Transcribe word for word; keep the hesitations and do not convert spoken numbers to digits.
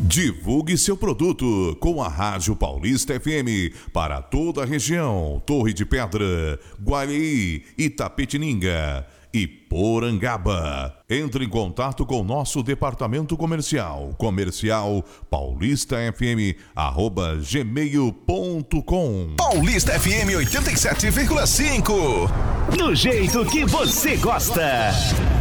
Divulgue seu produto com a Rádio Paulista F M para toda a região, Torre de Pedra, Guareí, Itapetininga e Porangaba. Entre em contato com nosso departamento comercial, comercial paulistafm arroba gmail ponto com. Paulista F M oitenta e sete vírgula cinco. Do jeito que você gosta.